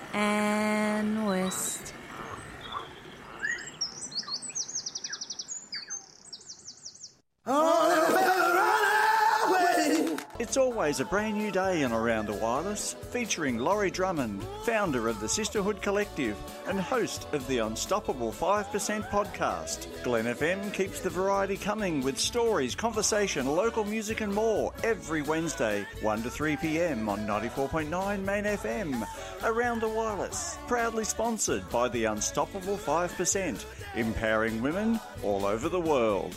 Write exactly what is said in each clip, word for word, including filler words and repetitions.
and west. It's always a brand new day in Around the Wireless, featuring Laurie Drummond, founder of the Sisterhood Collective and host of the Unstoppable five percent podcast. Glen F M keeps the variety coming with stories, conversation, local music and more every Wednesday, one to three p.m. on ninety-four point nine Main F M. Around the Wireless, proudly sponsored by the Unstoppable five percent, empowering women all over the world.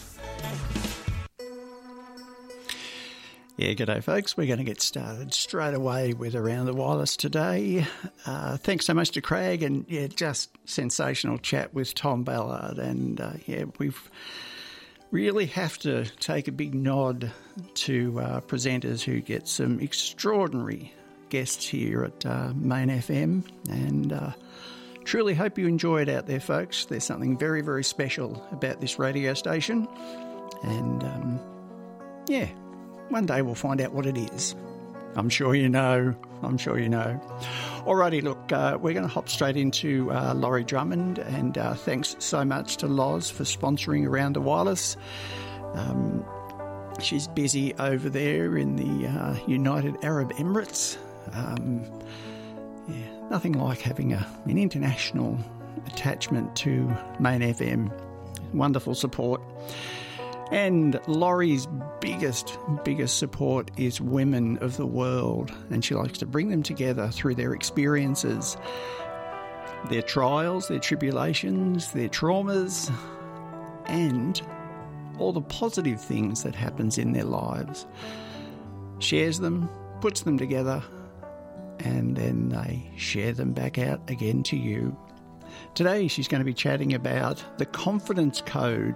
Yeah, g'day folks. We're going to get started straight away with Around the Wireless today. Uh, thanks so much to Craig, and yeah, just sensational chat with Tom Ballard. And uh, yeah, we've really have to take a big nod to uh, presenters who get some extraordinary guests here at uh, Main F M. And uh, truly hope you enjoy it out there, folks. There's something very, very special about this radio station. And um, yeah, one day we'll find out what it is. I'm sure you know. I'm sure you know. Alrighty, look, uh, we're going to hop straight into uh, Laurie Drummond, and uh, thanks so much to Loz for sponsoring Around the Wireless. Um, she's busy over there in the uh, United Arab Emirates. Um, yeah, nothing like having a, an international attachment to Main F M. Wonderful support. And Laurie's biggest, biggest support is women of the world, and she likes to bring them together through their experiences, their trials, their tribulations, their traumas, and all the positive things that happens in their lives. Shares them, puts them together, and then they share them back out again to you. Today she's going to be chatting about the confidence code